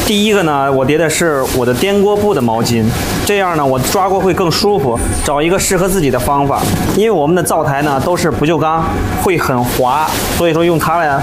第一个呢，我叠的是我的颠锅布的毛巾，这样呢，我抓锅会更舒服。找一个适合自己的方法，因为我们的灶台呢都是不锈钢，会很滑，所以说用它呢